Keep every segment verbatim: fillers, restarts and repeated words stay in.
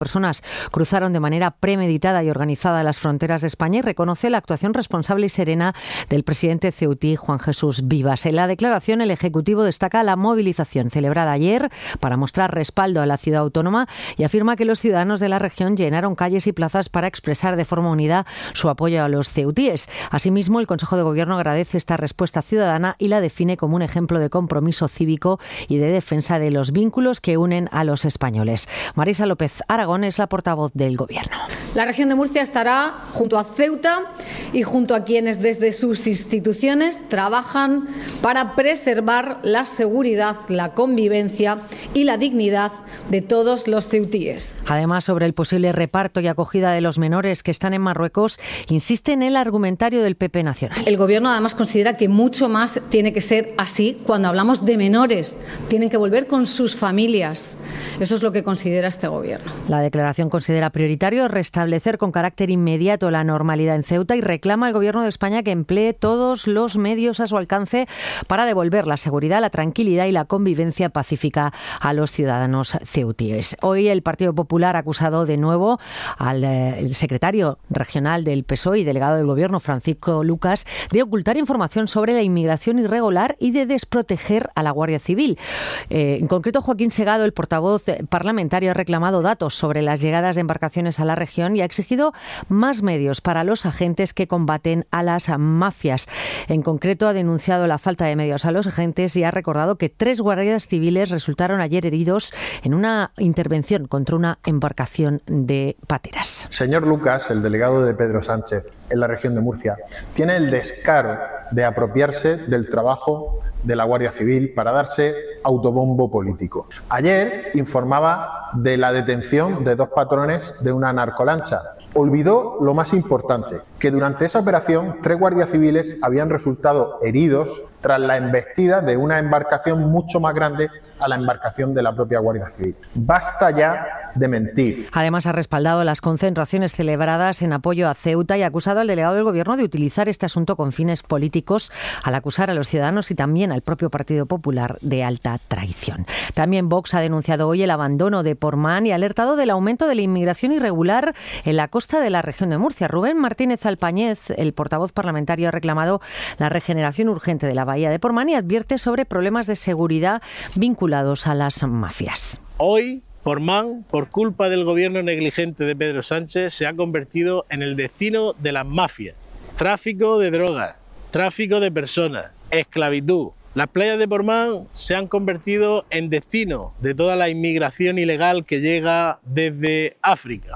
personas cruzaron de manera premeditada y organizada las fronteras de España y reconoce la actuación responsable y serena del presidente ceutí Juan Jesús Vivas. En la declaración, el Ejecutivo destaca la movilización celebrada ayer para mostrar respaldo a la ciudad autónoma y afirma que los ciudadanos de la región llenaron calles y plazas para expresar de forma unida su apoyo a los ceutíes. Asimismo, el Consejo de Gobierno agradece esta respuesta ciudadana y la define como un ejemplo de compromiso cívico y de defensa de los vínculos que unen a los españoles. Marisa López Aragón es la portavoz del Gobierno. La región de Murcia estará junto a Ceuta y junto a quienes desde sus instituciones trabajan para preservar la seguridad, la convivencia y la dignidad de todos los ceutíes. Además, sobre el posible reparto y acogida de los menores que están en Marruecos, insiste en el argumentario del P P nacional. El Gobierno además considera que mucho más tiene que ser así cuando hablamos de menores. Tienen que volver con sus familias. Eso es lo que considera este Gobierno. La declaración considera prioritario restablecer con carácter inmediato la normalidad en Ceuta y reclama al Gobierno de España que emplee todos los medios a su alcance para devolver la seguridad, la tranquilidad y la convivencia pacífica a los ciudadanos ceutíes. Hoy el Partido Popular ha acusado de nuevo al eh, secretario regional del P S O E y delegado del Gobierno, Francisco Lucas, de ocultar información sobre la inmigración irregular y de desproteger a la Guardia Civil. Eh, en concreto, Joaquín Segado, el portavoz parlamentario, ha reclamado datos sobre las llegadas de embarcaciones a la región y ha exigido más medios para los agentes que combaten a las mafias. En concreto, ha denunciado la falta de medios a los agentes y ha recordado que tres guardias civiles resultaron ayer heridos en una intervención contra una embarcación de pateras. Señor Lucas, el delegado de Pedro Sánchez en la región de Murcia, tiene el descaro de apropiarse del trabajo de la Guardia Civil para darse autobombo político. Ayer informaba de la detención de dos patrones de una narcolancha. Olvidó lo más importante, que durante esa operación tres guardias civiles habían resultado heridos tras la embestida de una embarcación mucho más grande a la embarcación de la propia Guardia Civil. Basta ya de mentir. Además, ha respaldado las concentraciones celebradas en apoyo a Ceuta y ha acusado al delegado del Gobierno de utilizar este asunto con fines políticos al acusar a los ciudadanos y también al propio Partido Popular de alta traición. También Vox ha denunciado hoy el abandono de Portmán y ha alertado del aumento de la inmigración irregular en la costa de la región de Murcia. Rubén Martínez Alpañez, el portavoz parlamentario, ha reclamado la regeneración urgente de la bahía de Portmán y advierte sobre problemas de seguridad vinculados a las mafias. Hoy, Portmán, por culpa del gobierno negligente de Pedro Sánchez, se ha convertido en el destino de las mafias. Tráfico de drogas, tráfico de personas, esclavitud. Las playas de Portmán se han convertido en destino de toda la inmigración ilegal que llega desde África.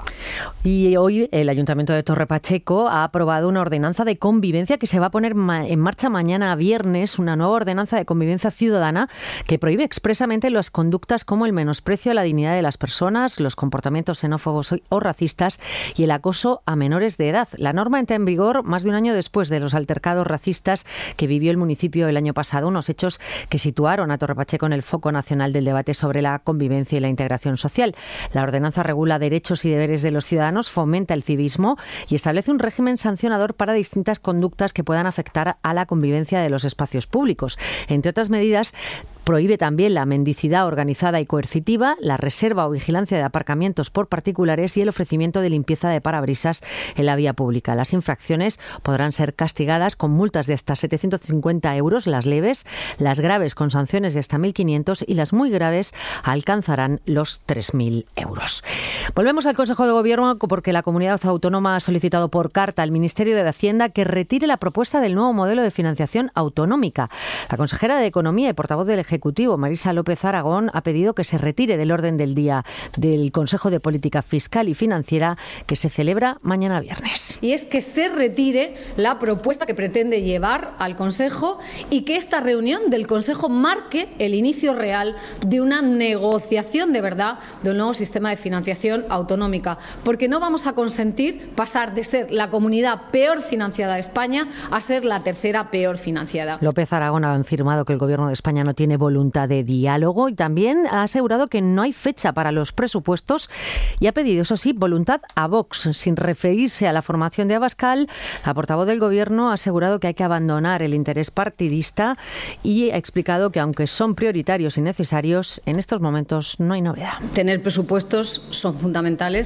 Y hoy el Ayuntamiento de Torre Pacheco ha aprobado una ordenanza de convivencia que se va a poner en marcha mañana viernes, una nueva ordenanza de convivencia ciudadana que prohíbe expresamente las conductas como el menosprecio a la dignidad de las personas, los comportamientos xenófobos o racistas y el acoso a menores de edad. La norma entra en vigor más de un año después de los altercados racistas que vivió el municipio el año pasado, unos hechos que situaron a Torre Pacheco en el foco nacional del debate sobre la convivencia y la integración social. La ordenanza regula derechos y deberes de los ciudadanos, fomenta el civismo y establece un régimen sancionador para distintas conductas que puedan afectar a la convivencia de los espacios públicos. Entre otras medidas, prohíbe también la mendicidad organizada y coercitiva, la reserva o vigilancia de aparcamientos por particulares y el ofrecimiento de limpieza de parabrisas en la vía pública. Las infracciones podrán ser castigadas con multas de hasta setecientos cincuenta euros, las leves, las graves con sanciones de hasta mil quinientos y las muy graves alcanzarán los tres mil euros. Volvemos al Consejo de Gobierno porque la comunidad autónoma ha solicitado por carta al Ministerio de Hacienda que retire la propuesta del nuevo modelo de financiación autonómica. La consejera de Economía y portavoz del Ejecutivo, Marisa López Aragón, ha pedido que se retire del orden del día del Consejo de Política Fiscal y Financiera que se celebra mañana viernes. Y es que se retire la propuesta que pretende llevar al Consejo y que esta reunión del Consejo marque el inicio real de una negociación de verdad de un nuevo sistema de financiación autonómica, porque no vamos a consentir pasar de ser la comunidad peor financiada de España a ser la tercera peor financiada. López Aragón ha afirmado que el Gobierno de España no tiene voluntad de diálogo y también ha asegurado que no hay fecha para los presupuestos y ha pedido, eso sí, voluntad a Vox. Sin referirse a la formación de Abascal, la portavoz del Gobierno ha asegurado que hay que abandonar el interés partidista y ha explicado que aunque son prioritarios y necesarios, en estos momentos no hay novedad. Tener presupuestos son fundamentales